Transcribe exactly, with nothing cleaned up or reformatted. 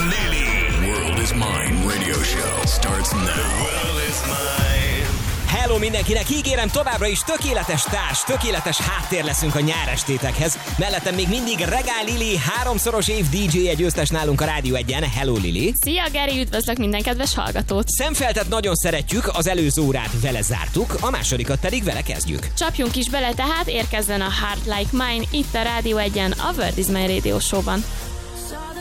Lily. World is Mine radio show starts now. The world is mine. Hello mindenkinek, ígérem, továbbra is tökéletes társ, tökéletes háttér leszünk a nyárestétekhez. Mellettem még mindig Regál Lili, háromszoros év dé dzsé győztes nálunk a Rádió egyen. Hello Lili! Szia Geri, üdvözlök minden kedves hallgatót! Szemfeltet nagyon szeretjük, az előző órát vele zártuk, a másodikat pedig vele kezdjük. Csapjunk is bele tehát, érkezzen a Heart Like Mine itt a Rádió egyen, a World is Mine Radio Show-ban.